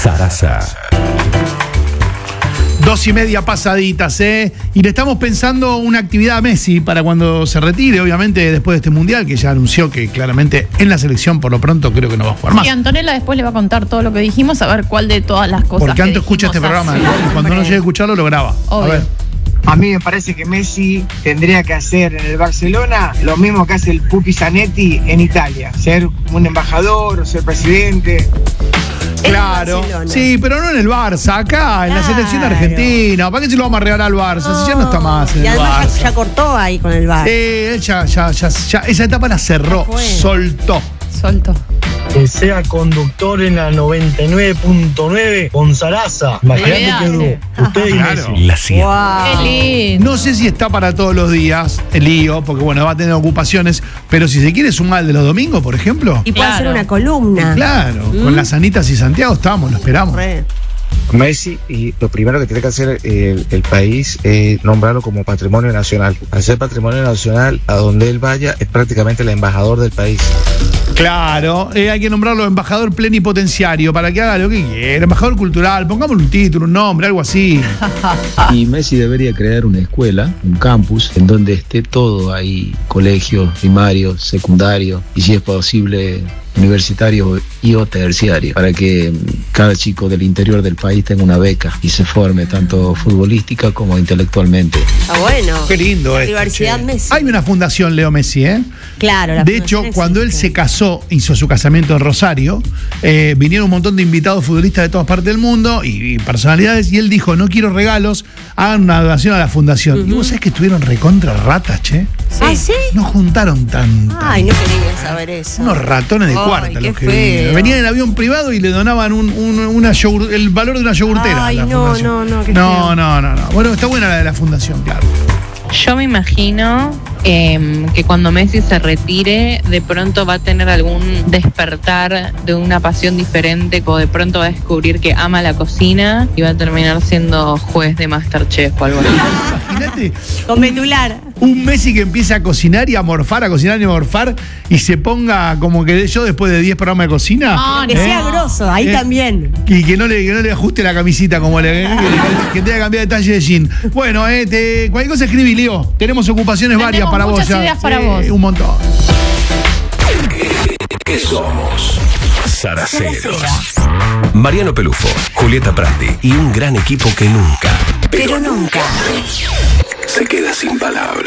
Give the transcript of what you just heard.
Sarasa. 2:30 pasaditas, y le estamos pensando una actividad a Messi para cuando se retire, obviamente después de este mundial, que ya anunció que claramente en la selección por lo pronto creo que no va a jugar más. Y Antonella después le va a contar todo lo que dijimos, a ver cuál de todas las cosas. Porque Anto escucha este programa, ¿no? Y cuando no llegue a escucharlo lo graba. Obvio. A ver. A mí me parece que Messi tendría que hacer en el Barcelona lo mismo que hace el Pupi Zanetti en Italia, ser un embajador o ser presidente. Claro, sí, pero no en el Barça, acá, en la selección argentina. ¿Para qué se lo vamos a regalar al Barça? Si ya no está más en y el además Barça. ya cortó ahí con el Barça. Él ya esa etapa la cerró, soltó. Que sea conductor en la 99.9 con Sarasa. Imagínate que dúo. Usted y Claro. Messi. La 100. Qué lindo. No sé si está para todos los días el lío, porque bueno, va a tener ocupaciones, pero si se quiere sumar el de los domingos, por ejemplo. Y puede Claro. hacer una columna. Claro, con las Anitas y Santiago estamos, lo esperamos. Re. Messi, y lo primero que tiene que hacer el país es nombrarlo como patrimonio nacional. Al ser patrimonio nacional, a donde él vaya es prácticamente el embajador del país. Claro, hay que nombrarlo embajador plenipotenciario para que haga lo que quiera, embajador cultural, pongámosle un título, un nombre, algo así. Y Messi debería crear una escuela, un campus, en donde esté todo ahí, colegios primarios, secundarios, y si es posible universitario y o terciario, para que cada chico del interior del país tenga una beca y se forme tanto futbolística como intelectualmente. Está bueno. Qué lindo La esto, Universidad che. Messi. Hay una fundación Leo Messi, Claro, la De hecho, fundación cuando él existe. se casó, hizo su casamiento en Rosario, vinieron un montón de invitados futbolistas de todas partes del mundo y personalidades, y él dijo, no quiero regalos, hagan una donación a la fundación. Y vos sabés que estuvieron recontra ratas, che. ¿Ah, sí? No juntaron tanto. Ay, no quería saber eso. Unos ratones de Ay, cuarta qué los que feo. vinieron. Venían en avión privado y le donaban el valor de una yogurtera. Ay, a la no, fundación. no, qué no, feo. no. Bueno, está buena la de la fundación, claro. Yo me imagino que cuando Messi se retire, de pronto va a tener algún despertar de una pasión diferente, o de pronto va a descubrir que ama la cocina y va a terminar siendo juez de MasterChef o algo así. Imagínate Con medular. un Messi que empieza a cocinar y a morfar, y se ponga como que yo después de 10 programas de cocina. No, Que sea grosso, ahí también. Y que no le ajuste la camisita como que tenga que cambiar de talle de jean. Bueno, cualquier cosa escribí, Leo. Tenemos ocupaciones varias Tenemos para vos. muchas ideas para vos. Un montón. ¿Qué somos? Saraceros. Mariano Pelufo, Julieta Prandi y un gran equipo que nunca, Pero nunca se queda sin palabras.